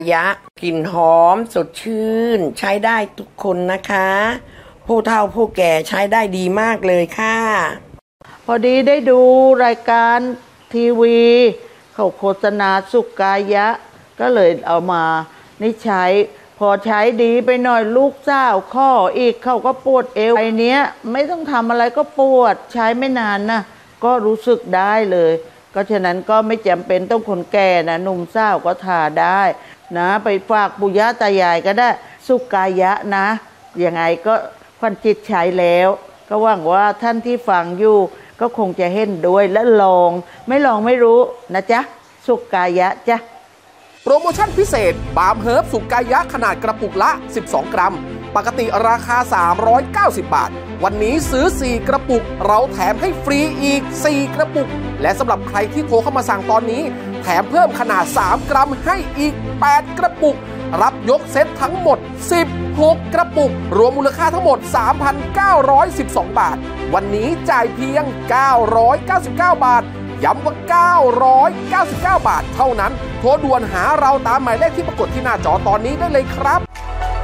ยะกลิ่นหอมสดชื่นใช้ได้ทุกคนนะคะผู้เฒ่าผู้แก่ใช้ได้ดีมากเลยค่ะพอดีได้ดูรายการทีวีเขาโฆษณาสุกายะก็เลยเอามานี่ใช้พอใช้ดีไปหน่อยลูกสาวข้ออีกเขาก็ปวดเอวไอเนี้ยไม่ต้องทำอะไรก็ปวดใช้ไม่นานนะก็รู้สึกได้เลยก็ฉะนั้นก็ไม่จำเป็นต้องคนแก่นะหนุ่มสาวก็ทาได้นะไปฝากปู่ย่าตายายก็ได้สุกายะนะยังไงก็ควันจิตใช้แล้วก็หวังว่าท่านที่ฟังอยู่ก็คงจะเห็นด้วยและลองไม่รู้นะจ๊ะสุกายะจ๊ะโปรโมชั่นพิเศษบาล์มเฮิร์บสุกายะขนาดกระปุกละ12 กรัมปกติราคา390 บาทวันนี้ซื้อ4กระปุกเราแถมให้ฟรีอีก4กระปุกและสำหรับใครที่โทรเข้ามาสั่งตอนนี้แถมเพิ่มขนาด3กรัมให้อีก8กระปุกรับยกเซตทั้งหมด16กระปุกรวมมูลค่าทั้งหมด 3,912 บาทวันนี้จ่ายเพียง999 บาทย้ำว่า999 บาทเท่านั้นโทรด่วนหาเราตามหมายเลขที่ปรากฏที่หน้าจอตอนนี้ได้เลยครับ